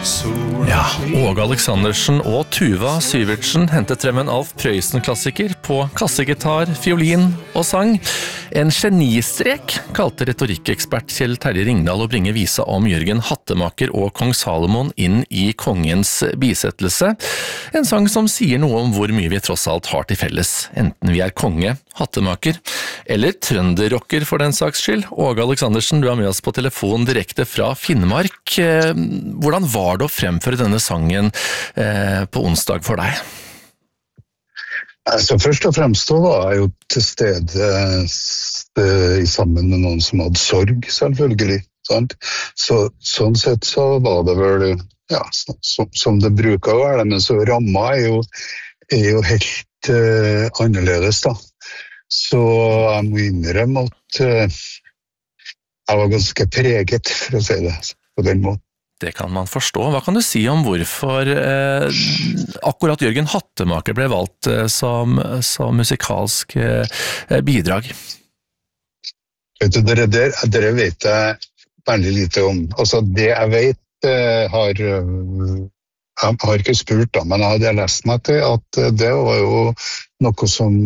Ja, Åge Aleksandersen og Tuva Syvertsen hentet frem en Alf Prøysen-klassiker på kassegitar, fiolin og sang. En genistrek kalte retorikkekspert Kjell Terje Ringdal å bringe visa om Jørgen Hattemaker og kong Salomon inn i kongens bisettelse. En sang som sier noe om hvor mye vi tross alt har til felles, enten vi er konge, hattemaker, eller trønderrocker for den saks skyld. Åge Aleksandersen, du er med oss på telefon direkte fra Finnmark. Hvordan var det å fremføre denne sangen på onsdag for deg? Altså, først og fremst så var jeg jo til stede sammen med noen som hadde sorg, selvfølgelig. Sant? Sånn sett så var det vel, ja, som det bruker å være, men så ramma er jo helt annerledes da. Så jeg må innrømme at jeg var ganske preget, for å si det på den måten. Det kan man forstå. Hva kan du si om hvorfor akkurat Jørgen Hattemaker ble valgt som musikalsk bidrag? Vet du, dere vet jeg veldig lite om. Altså, det jeg vet jeg har ikke spurt da, men jeg hadde lest meg til at det var jo noe som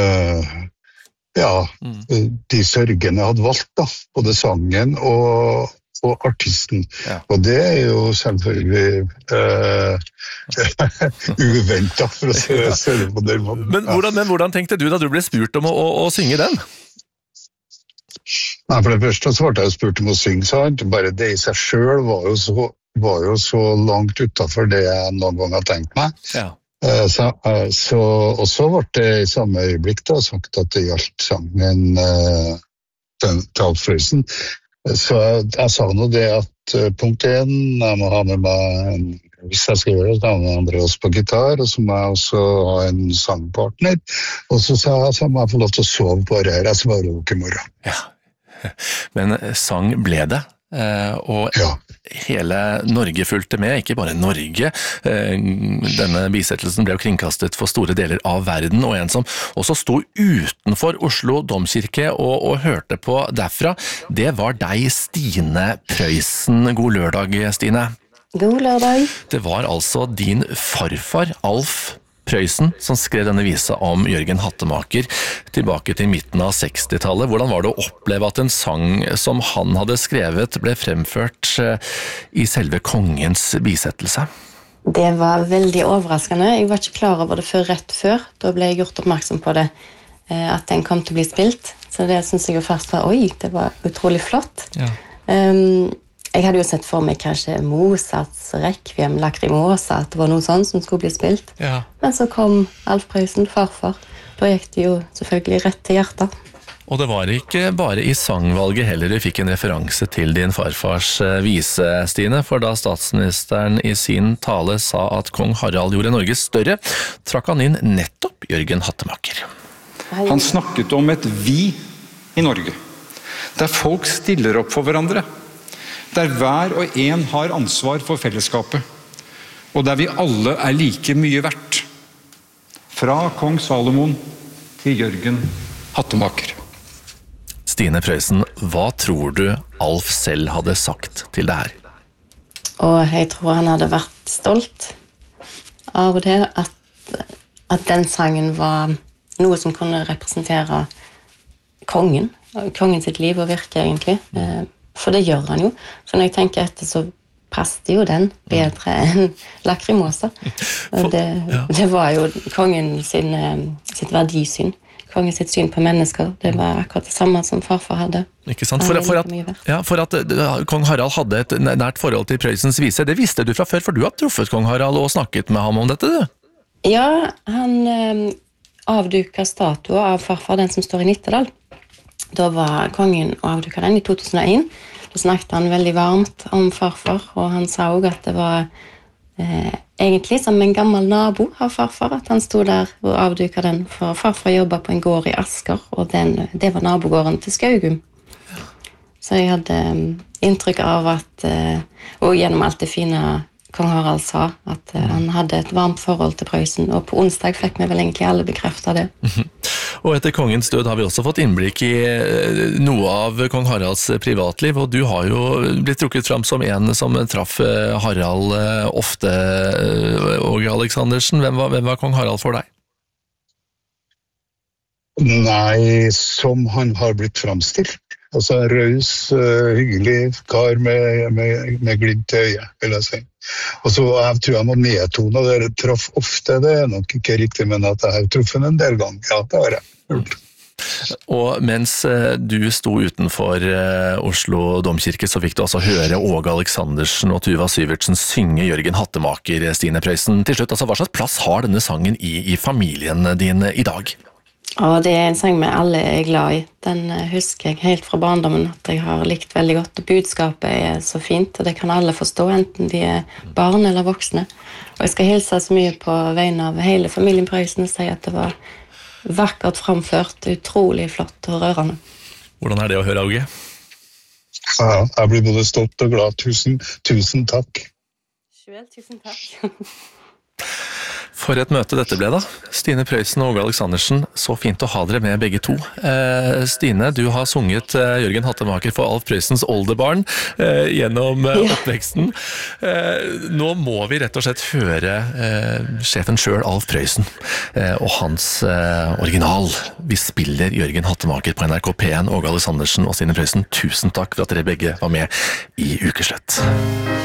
de sørgende hadde valgt da, både sangen og artisten. Ja. Og det er jo selvfølgelig uventet, for å si det på den måten. Men hvordan tenkte du da du ble spurt om å synge den? Nei, for det første så ble jeg spurt om å synge, sant? Bare det i seg selv var jo så langt utenfor det jeg noen gang har tenkt meg. Ja. Og så ble det i samme øyeblikk da, sagt at det gjaldt sangen til Alf Prøysen. Så jeg sa nå det at punkt 1, jeg må ha med meg, hvis jeg skal gjøre det, så må jeg ha Andreas på gitar, og så må jeg også ha en sangpartner. Og så sa jeg så må jeg få lov til å sove på det her, jeg svarer jo ikke i morgen. Ja, men sang ble det. Og hele Norge fulgte med, ikke bare Norge. Denne bisettelsen ble jo kringkastet for store deler av verden, og en som også sto utenfor Oslo domkirke og hørte på derfra, det var deg, Stine Prøysen. God lørdag, Stine. God lørdag. Det var altså din farfar, Alf Prøysen, som skrev denne visa om Jørgen Hattemaker tilbake til midten av 60-tallet. Hvordan var det å oppleve at en sang som han hadde skrevet ble fremført i selve kongens bisettelse? Det var veldig overraskende. Jeg var ikke klar over det før rett før. Da ble jeg gjort oppmerksom på det, at den kom til å bli spilt. Så det synes jeg jo først var, det var utrolig flott. Ja. Jeg hadde jo sett for meg kanskje Mozarts Requiem, Lacrimosa, at det var noe sånt som skulle bli spilt. Ja. Men så kom Alf Prøysen, farfar. Da gikk det jo selvfølgelig rett til hjertet. Og det var ikke bare i sangvalget heller du fikk en referanse til din farfars vise, Stine, for da statsministeren i sin tale sa at kong Harald gjorde Norge større, trakk han inn nettopp Jørgen Hattemaker. Han snakket om et vi i Norge, der folk stiller opp for hverandre, der hver og en har ansvar for fellesskapet, og der vi alle er like mye verdt. Fra kong Salomon til Jørgen Hattemaker. Stine Prøysen, hva tror du Alf selv hadde sagt til det her? Og jeg tror han hadde vært stolt av det, at den sangen var noe som kunne representere kongen sitt liv og virke egentlig. For det gjør han jo. Så når jeg tenker etter, så passte jo den bedre enn Lacrimosa. Det var jo kongen sitt verdisyn. Kongen sitt syn på mennesker. Det var akkurat det samme som farfar hadde. Ikke sant? For at kong Harald hadde et nært forhold til Prøysens vise, det visste du fra før, for du har truffet kong Harald og snakket med ham om dette, du? Ja, han avduket statuen av farfar, den som står i Nittedal. Da var kongen og avduket den i 2001. Da snakket han veldig varmt om farfar, og han sa også at det var egentlig som en gammel nabo av farfar, at han stod der og avduket den, for farfar jobbet på en gård i Asker, og det var nabogården til Skaugum. Så jeg hadde inntrykk av at, og gjennom alt det fine kong Harald sa, at han hadde et varmt forhold til Prøysen, og på onsdag fikk vi vel egentlig alle bekreftet det. Og etter kongens død har vi også fått innblikk i noe av kong Haralds privatliv, og du har jo blitt trukket fram som en som traff Harald ofte, Åge Aleksandersen. Hvem var kong Harald for deg? Nei, som han har blitt framstilt. Altså en raus, hyggelig kar med glimt i øyet, vil jeg si. Og så jeg tror jeg må nedtone, og dere traff ofte, det nok ikke riktig, men at jeg har truffet en del ganger. Ja, det har jeg gjort. Og mens du sto utenfor Oslo domkirke, så fikk du altså høre Åge Aleksandersen og Tuva Syvertsen synge Jørgen Hattemaker, Stine Prøysen. Til slutt, altså, hva slags plass har denne sangen i familien din i dag? Og det en sang vi alle glad i. Den husker jeg helt fra barndommen at jeg har likt veldig godt. Og budskapet så fint, og det kan alle forstå, enten de barn eller voksne. Og jeg skal hilse så mye på vegne av hele familien Prøysen og si at det var vakkert framført, utrolig flott og rørende. Hvordan det å høre, Åge? Ja, jeg blir både stolt og glad. Tusen takk. Tusen takk. For et møte dette ble da. Stine Prøysen og Åge Aleksandersen, så fint å ha dere med begge to. Stine, du har sunget Jørgen Hattemaker for Alf Prøysens oldebarn gjennom oppveksten. Nå må vi rett og slett høre sjefen selv, Alf Prøysen, og hans original. Vi spiller Jørgen Hattemaker på NRK P1, Åge Aleksandersen og Stine Prøysen. Tusen takk for at dere begge var med i Ukeslutt.